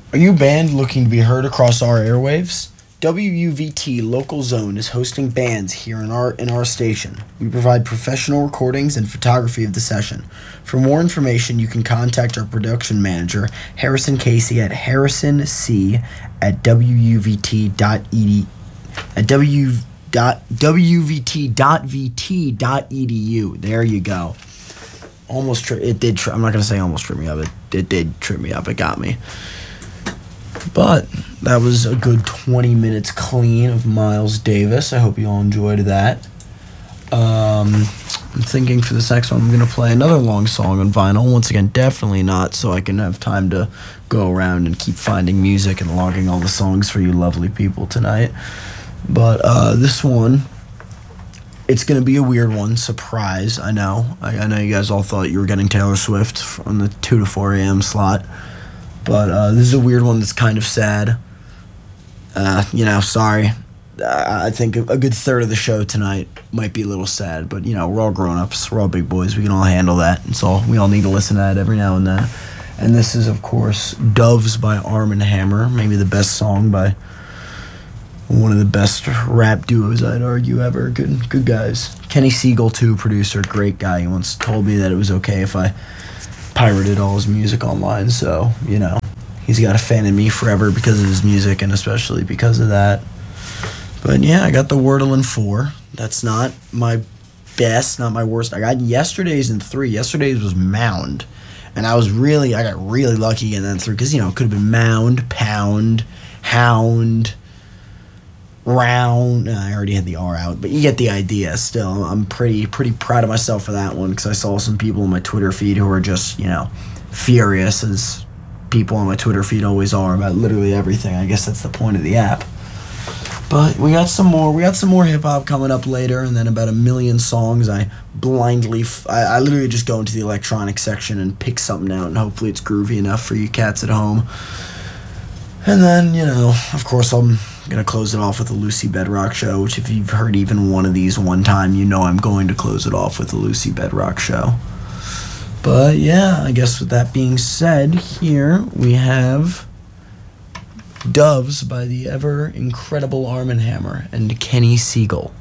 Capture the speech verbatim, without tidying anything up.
Are you a band looking to be heard across our airwaves? W U V T Local Zone is hosting bands here in our in our station. We provide professional recordings and photography of the session. For more information, you can contact our production manager, Harrison Casey, at harrison c at w u v t dot e d at w dot w v t dot v t dot e d u. There you go. Almost tri- it did. Tri- I'm not gonna say almost trip me up. It it did trip me up. It got me. But that was a good twenty minutes clean of Miles Davis. I hope you all enjoyed that. Um, I'm thinking for this next one, I'm going to play another long song on vinyl. Once again, definitely not so I can have time to go around and keep finding music and logging all the songs for you lovely people tonight. But uh, this one, it's going to be a weird one. Surprise, I know. I, I know you guys all thought you were getting Taylor Swift on the two to four a.m. slot. But uh, this is a weird one that's kind of sad. Uh, you know, sorry. Uh, I think a good third of the show tonight might be a little sad. But, you know, we're all grown-ups. We're all big boys. We can all handle that. And so we all need to listen to that every now and then. And this is, of course, Doves by Arm and Hammer. Maybe the best song by one of the best rap duos, I'd argue, ever. Good, good guys. Kenny Siegel, too, producer. Great guy. He once told me that it was okay if I pirated all his music online, so, you know, he's got a fan in me forever because of his music, and especially because of that. But yeah, I got the Wordle in four. That's not my best, not my worst. I got Yesterday's in three. Yesterday's was Mound, and I was really, I got really lucky in that three, because, you know, it could have been Mound, Pound, Hound, Round. I already had the R out, but you get the idea. Still, I'm pretty pretty proud of myself for that one, because I saw some people on my Twitter feed who were just, you know, furious, as people on my Twitter feed always are, about literally everything. I guess that's the point of the app. But we got some more. We got some more hip hop coming up later, and then about a million songs. I blindly, f- I, I literally just go into the electronic section and pick something out, and hopefully it's groovy enough for you cats at home. And then, you know, of course, I'm going to close it off with the Lucy Bedrock Show, which if you've heard even one of these one time, you know I'm going to close it off with the Lucy Bedrock Show. But yeah, I guess with that being said, here we have Doves by the ever incredible Arm and Hammer and Kenny Siegel.